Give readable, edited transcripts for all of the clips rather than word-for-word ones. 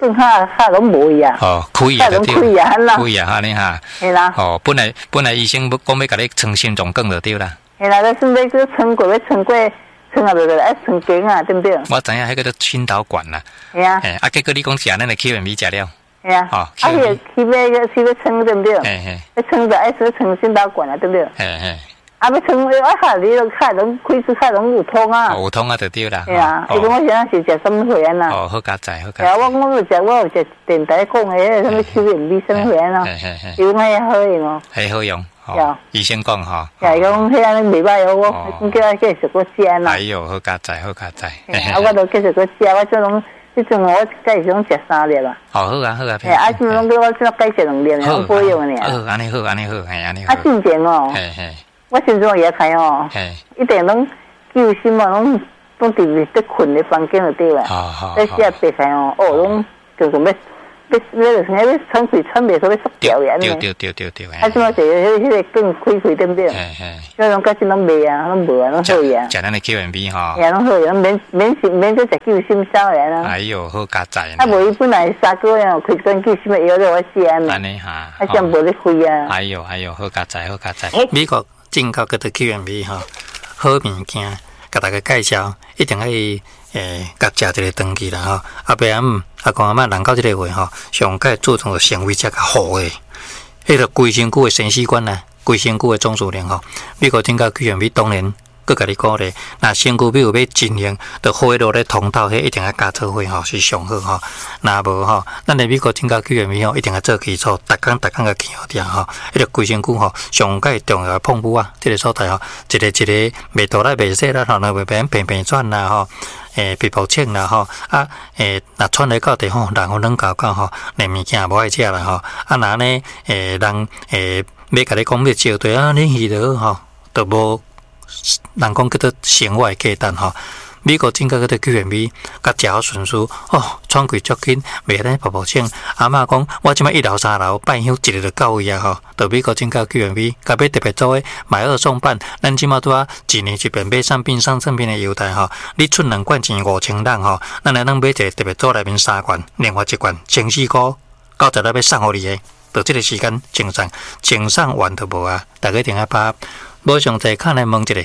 正下拢无伊啊。 哦，开啊， 拢开啊， 开啊，安尼哈。 系啦。 哦，本来医生讲要甲你穿心脏梗就对啦。 系啦，你准备去穿过，要穿过，穿啊袂袂，爱穿筋啊，对不对？ 我知影迄个叫心导管啦。 系啊。 啊，结果你讲食咱的 QMB 食了。 系啊。 哦。 啊，去要穿，对不对？要穿就爱穿心导管啊，对不对？啊，要穿啊，下你都开拢开出开拢有通啊。 有通啊，就对啦。 系啊，伊讲我现在是食什么血啊？ 哦，好加载，好加。 系啊，我有食电台讲的，什么 QMB 什么血啊？伊讲迄好用哦。 系好用。哦。医生讲吼。 系讲迄安尼袂歹哦，我叫他继续搁食啦。 哎呦，好加载，好加载。 啊，我都继续搁食，我这种。即阵我介绍讲食3粒啊。 哦，好啊，好啊。 啊，即阵叫我只介绍2粒，我保用的尔。 好，安尼好，安尼好，系安尼好。 啊，进前哦。我心脏也开哦。一定拢救心嘛，拢伫困咧房间就对啦。在食白菜哦，拢就是要喘气喘袂，所以缩掉样呢。 对。 啊，即马就迄个更开对不对？所以拢介真拢袂啊，拢无啊，拢好呀。 食咱的 QMB 哈。 拢好呀，免再食救心烧呀啦。 哎呦，好加载。 啊，无伊本来3个月开根救心的药了，我食安尼。 安尼哈。 啊，像无咧开啊。 哎呦，好加载，好加载。美国进口个的 QMB 哈，好物件，甲大家介绍，一定甲食一个长期啦吼。阿伯阿姆阿公阿嬷人到即个位吼，上界注重个纤维才较好诶。迄个规身躯诶生死观啦，规身躯诶总数量吼。美国进口 QMB 当然。佮甲你鼓励，那身躯比如要进行，着花落咧通透，迄一定要加做伙吼，是上好吼。若无吼，咱伫美国进口 QMB 吼，一定要做基础，逐工甲行掉吼。迄个规身躯吼，上界重要碰布啊，即个所在吼，一个袂大啦，袂细啦，吼，若袂平转啦吼，皮肤青啦吼，啊若穿咧到地吼，人好软搞搞吼，连物件无爱食啦吼，啊若呢人要甲你讲要招对啊，你去着吼，着无。人讲叫做生活价值吼，美国进口嗰啲 QMB， 甲食好顺序哦，喘气足紧，袂安尼泡泡清。阿嬷讲，我即摆1楼3楼拜香一日就到位啊吼，到美国进口 QMB， 甲要特别做诶买2送半，咱即摆拄啊1年1遍买3瓶上正品诶优待吼，你出2罐钱5000人吼，咱来能买一个特别做内面3罐，另外1罐14块，90日要送互你诶，到即个时间前送完都无啊，大家一定要把。无详细看来问一下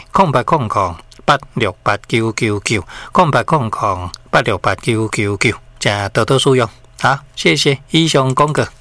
，0800868999，0800868999，加多多使用。好，谢谢以上广告。